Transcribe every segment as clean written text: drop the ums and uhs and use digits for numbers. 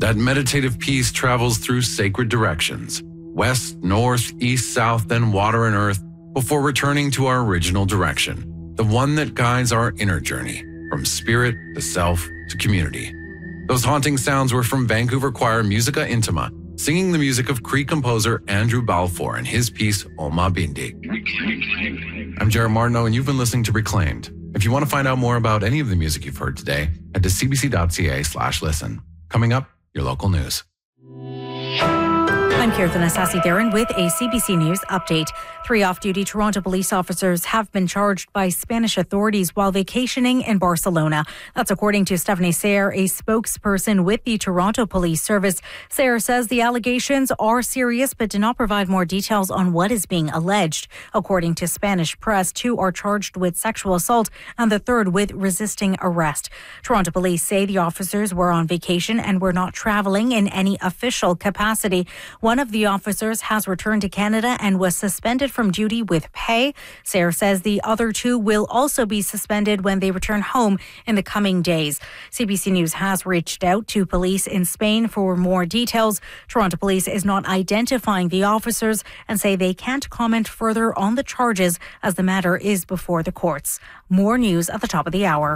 That meditative peace travels through sacred directions, west, north, east, south, then water and earth, before returning to our original direction, the one that guides our inner journey, from spirit to self to community. Those haunting sounds were from Vancouver choir Musica Intima, singing the music of Cree composer Andrew Balfour and his piece Oma Bindi. I'm Jared Martineau, and you've been listening to Reclaimed. If you want to find out more about any of the music you've heard today, head to cbc.ca/listen. Coming up, your local news. I'm Kirthan Asasi-Theron with a CBC News update. 3 off-duty Toronto police officers have been charged by Spanish authorities while vacationing in Barcelona. That's according to Stephanie Sayre, a spokesperson with the Toronto Police Service. Sayre says the allegations are serious but did not provide more details on what is being alleged. According to Spanish press, 2 are charged with sexual assault and the 3rd with resisting arrest. Toronto police say the officers were on vacation and were not travelling in any official capacity. One of the officers has returned to Canada and was suspended from duty with pay. Sayre says the other 2 will also be suspended when they return home in the coming days. CBC News has reached out to police in Spain for more details. Toronto Police is not identifying the officers and say they can't comment further on the charges as the matter is before the courts. More news at the top of the hour.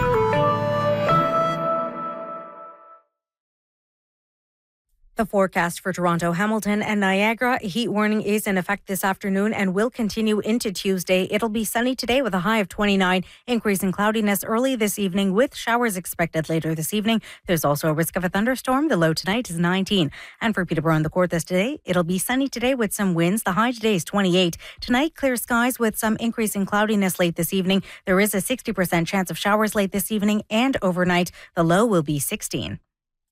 The forecast for Toronto, Hamilton and Niagara. A heat warning is in effect this afternoon and will continue into Tuesday. It'll be sunny today with a high of 29, increasing cloudiness early this evening with showers expected later this evening. There's also a risk of a thunderstorm. The low tonight is 19. And for Peterborough and the Courthouse today, it'll be sunny today with some winds. The high today is 28. Tonight, clear skies with some increasing cloudiness late this evening. There is a 60% chance of showers late this evening and overnight. The low will be 16.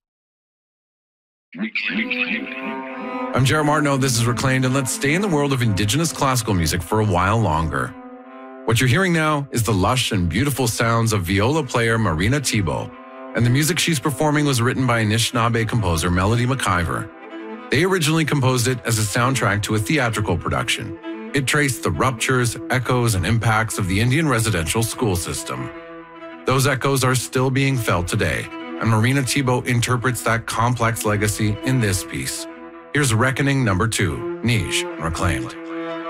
I'm Jared Martineau, this is Reclaimed, and let's stay in the world of Indigenous classical music for a while longer. What you're hearing now is the lush and beautiful sounds of viola player Marina Thibault, and the music she's performing was written by Anishinaabe composer Melody McIver. They originally composed it as a soundtrack to a theatrical production. It traced the ruptures, echoes, and impacts of the Indian residential school system. Those echoes are still being felt today, and Marina Thibault interprets that complex legacy in this piece. Here's Reckoning number 2, Niche, Reclaimed.